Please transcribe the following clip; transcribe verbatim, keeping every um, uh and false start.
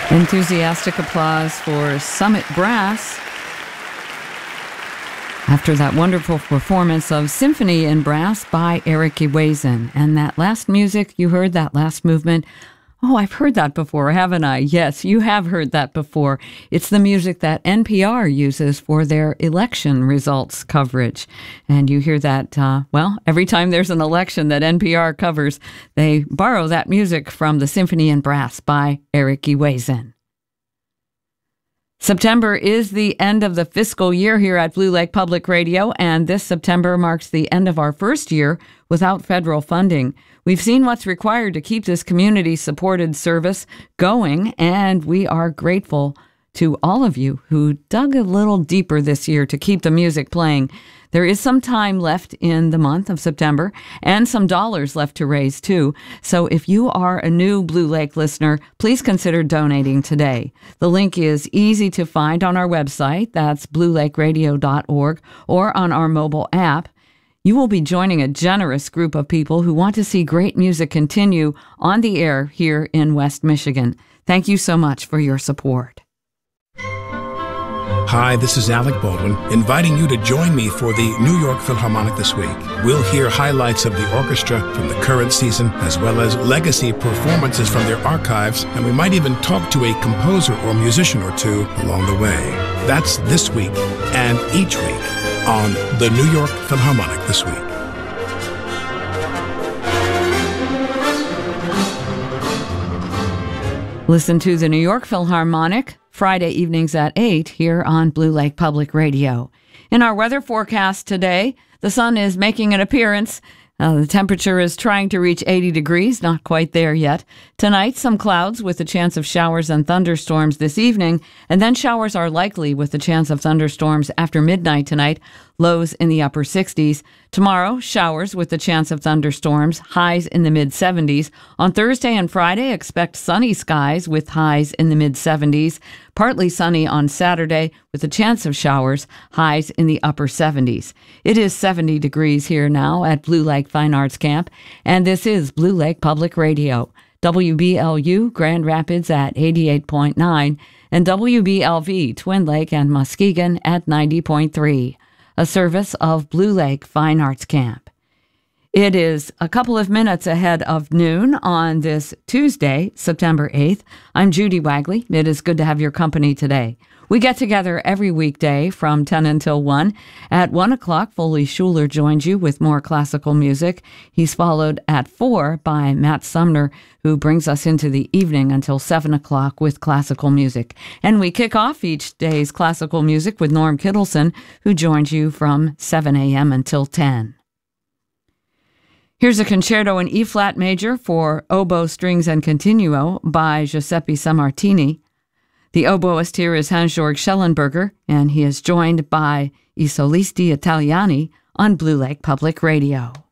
Enthusiastic applause for Summit Brass after that wonderful performance of Symphony in Brass by Eric Ewazen. And that last music you heard, that last movement, oh, I've heard that before, haven't I? Yes, you have heard that before. It's the music that N P R uses for their election results coverage. And you hear that, uh, well, every time there's an election that N P R covers, they borrow that music from the Symphony in Brass by Eric Ewazen. September is the end of the fiscal year here at Blue Lake Public Radio, and this September marks the end of our first year without federal funding. We've seen what's required to keep this community-supported service going, and we are grateful to all of you who dug a little deeper this year to keep the music playing. There is some time left in the month of September and some dollars left to raise, too. So if you are a new Blue Lake listener, please consider donating today. The link is easy to find on our website. That's blue lake radio dot org, or on our mobile app. You will be joining a generous group of people who want to see great music continue on the air here in West Michigan. Thank you so much for your support. Hi, this is Alec Baldwin, inviting you to join me for the New York Philharmonic this week. We'll hear highlights of the orchestra from the current season, as well as legacy performances from their archives, and we might even talk to a composer or musician or two along the way. That's this week and each week on the New York Philharmonic this week. Listen to the New York Philharmonic Friday evenings at eight here on Blue Lake Public Radio. In our weather forecast today, the sun is making an appearance. Uh, the temperature is trying to reach eighty degrees, not quite there yet. Tonight, some clouds with a chance of showers and thunderstorms this evening, and then showers are likely with the chance of thunderstorms after midnight tonight, lows in the upper sixties. Tomorrow, showers with the chance of thunderstorms, highs in the mid-seventies. On Thursday and Friday, expect sunny skies with highs in the mid-seventies. Partly sunny on Saturday with a chance of showers, highs in the upper seventies. It is seventy degrees here now at Blue Lake Fine Arts Camp, and this is Blue Lake Public Radio. W B L U Grand Rapids at eighty-eight point nine and W B L V Twin Lake and Muskegon at ninety point three. A service of Blue Lake Fine Arts Camp. It is a couple of minutes ahead of noon on this Tuesday, September eighth. I'm Judy Wagley. It is good to have your company today. We get together every weekday from ten until one. At one o'clock, Foley Schuler joins you with more classical music. He's followed at four by Matt Sumner, who brings us into the evening until seven o'clock with classical music. And we kick off each day's classical music with Norm Kittleson, who joins you from seven a.m. until ten. Here's a concerto in E-flat major for oboe, strings, and continuo by Giuseppe Sammartini. The oboist here is Hans-Georg Schellenberger, and he is joined by I Solisti Italiani on Blue Lake Public Radio.